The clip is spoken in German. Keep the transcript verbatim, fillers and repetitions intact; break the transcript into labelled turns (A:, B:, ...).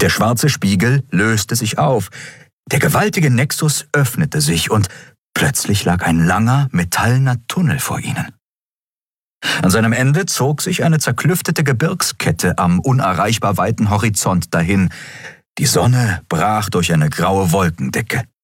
A: Der schwarze Spiegel löste sich auf. Der gewaltige Nexus öffnete sich und plötzlich lag ein langer, metallener Tunnel vor ihnen. An seinem Ende zog sich eine zerklüftete Gebirgskette am unerreichbar weiten Horizont dahin. Die Sonne brach durch eine graue Wolkendecke.